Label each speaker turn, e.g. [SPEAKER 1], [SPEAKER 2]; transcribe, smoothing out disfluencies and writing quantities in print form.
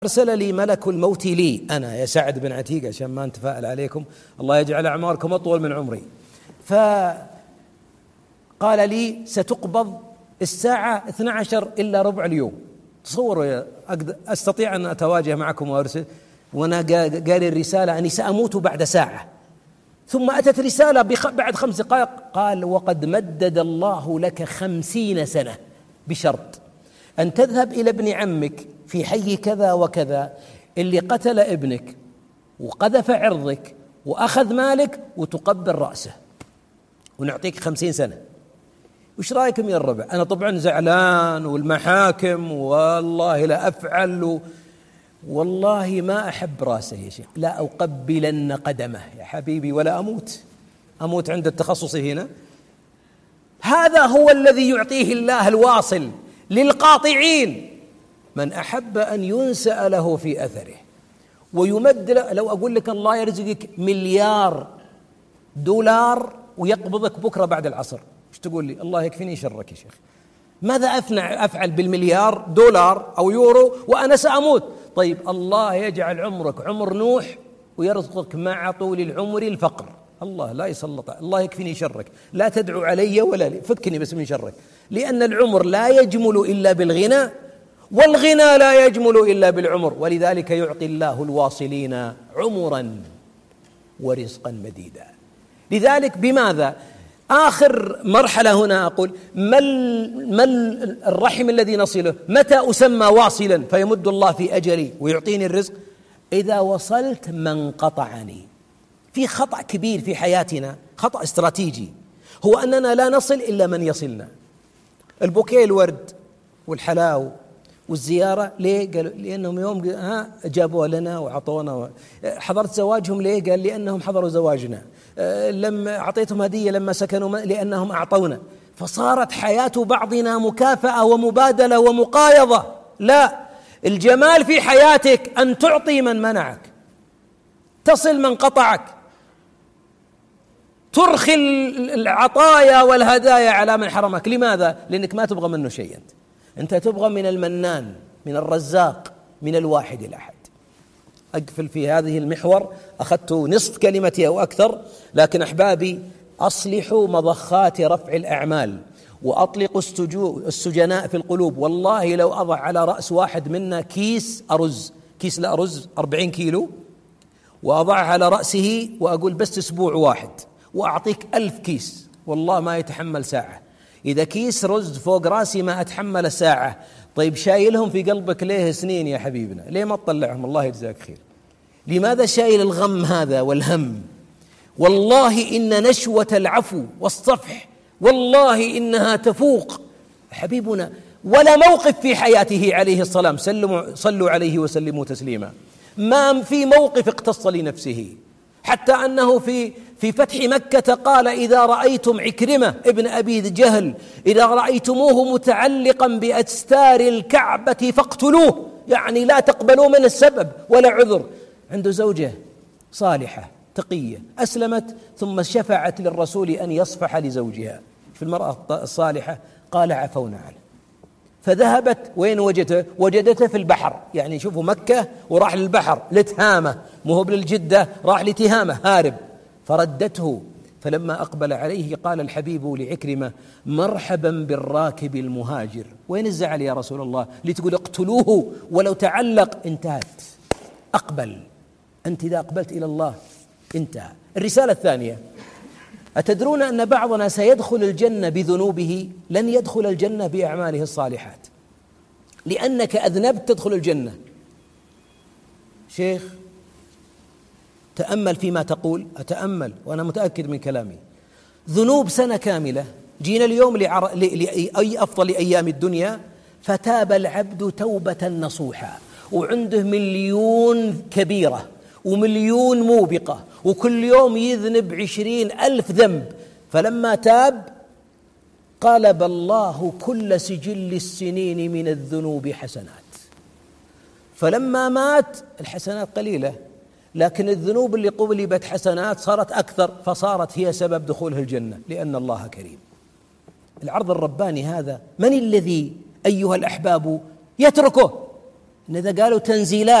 [SPEAKER 1] أرسل لي ملك الموت لي أنا يا سعد بن عتيق، عشان ما نتفائل عليكم، الله يجعل أعماركم أطول من عمري. فقال لي ستقبض الساعة 12 إلا ربع اليوم. تصوروا أستطيع أن أتواجه معكم وأرسل، وأنا قال الرسالة أني سأموت بعد ساعة. ثم أتت رسالة بعد 5 دقائق، قال وقد مدد الله لك 50 سنة بشرط أن تذهب إلى ابن عمك في حي كذا وكذا اللي قتل ابنك وقذف عرضك وأخذ مالك، وتقبل رأسه ونعطيك 50 سنة. وش رأيكم يا الربع؟ أنا طبعا زعلان، والمحاكم والله لا أفعل، والله ما أحب رأسه يا شيخ، لا أقبلن قدمه يا حبيبي ولا أموت عند التخصص هنا. هذا هو الذي يعطيه الله الواصل للقاطعين، من أحب أن ينسأ له في أثره ويمد له. لو أقول لك الله يرزقك $1,000,000,000 ويقبضك بكرة بعد العصر، ايش تقول لي؟ الله يكفيني شرك يا شيخ، ماذا أفعل $1,000,000,000 أو يورو وأنا سأموت؟ طيب الله يجعل عمرك عمر نوح ويرزقك مع طول العمر الفقر. الله لا يسلط، الله يكفيني شرك، لا تدعو علي ولا لي، فكني بس من شرك، لأن العمر لا يجمل إلا بالغنى، والغنى لا يجمل إلا بالعمر، ولذلك يعطي الله الواصلين عمرا ورزقا مديدا. لذلك بماذا؟ آخر مرحلة هنا أقول ما الرحم الذي نصله؟ متى أسمى واصلا فيمد الله في أجري ويعطيني الرزق؟ إذا وصلت من قطعني. في خطأ كبير في حياتنا، خطأ استراتيجي، هو أننا لا نصل إلا من يصلنا. البوكيه الورد والحلاو والزيارة ليه؟ قالوا لأنهم يوم جابوها لنا وعطونا. حضرت زواجهم ليه؟ قال لأنهم حضروا زواجنا. لما أعطيتهم هدية لما سكنوا لأنهم أعطونا. فصارت حياة بعضنا مكافأة ومبادلة ومقايضة. لا، الجمال في حياتك أن تعطي من منعك، تصل من قطعك، ترخي العطايا والهدايا على من حرمك. لماذا؟ لأنك ما تبغى منه شيء، أنت تبغى من المنان، من الرزاق، من الواحد الأحد. أقفل في هذه المحور، أخذت نصف كلمتي أو أكثر، لكن أحبابي أصلحوا مضخات رفع الأعمال وأطلقوا السجناء في القلوب. والله لو أضع على رأس واحد منا كيس أرز 40 كيلو، وأضع على رأسه وأقول بس أسبوع واحد وأعطيك 1000 كيس، والله ما يتحمل ساعة. إذا كيس رز فوق راسي ما أتحمل ساعة. طيب شايلهم في قلبك ليه سنين يا حبيبنا؟ ليه ما تطلعهم؟ الله يجزاك خير. لماذا شايل الغم هذا والهم؟ والله إن نشوة العفو والصفح والله إنها تفوق حبيبنا ولا موقف في حياته عليه السلام، صلوا عليه وسلموا تسليما، ما في موقف اقتص لنفسه، حتى أنه في فتح مكة قال إذا رأيتم عكرمة ابن أبي جهل إذا رأيتموه متعلقا بأستار الكعبة فاقتلوه، يعني لا تقبلوا من السبب ولا عذر. عنده زوجة صالحة تقية أسلمت ثم شفعت للرسول أن يصفح لزوجها. في المرأة الصالحة قال عفونا عنه. فذهبت وين وجدته في البحر، يعني شوفوا مكة وراح للبحر لتهامة، مو للجدة، راح لتهامة هارب. فردته، فلما أقبل عليه قال الحبيب لعكرمة مرحبا بالراكب المهاجر. وين الزعل يا رسول الله؟ لتقول اقتلوه ولو تعلق؟ انتهت. أقبل، أنت إذا أقبلت إلى الله انتهى. الرسالة الثانية، أتدرون أن بعضنا سيدخل الجنة بذنوبه؟ لن يدخل الجنة بأعماله الصالحات، لأنك أذنبت تدخل الجنة. شيخ تأمل فيما تقول، أتأمل وأنا متأكد من كلامي. ذنوب سنة كاملة، جينا اليوم لأي أفضل أيام الدنيا، فتاب العبد توبة نصوحا، وعنده 1,000,000 كبيرة و1,000,000 موبقة، وكل يوم يذنب 20,000 ذنب. فلما تاب قلب الله كل سجل السنين من الذنوب حسنات. فلما مات الحسنات قليلة، لكن الذنوب اللي قبلت حسنات صارت أكثر، فصارت هي سبب دخوله الجنة، لأن الله كريم. العرض الرباني هذا من الذي أيها الأحباب يتركه؟ إذا قالوا تنزيلات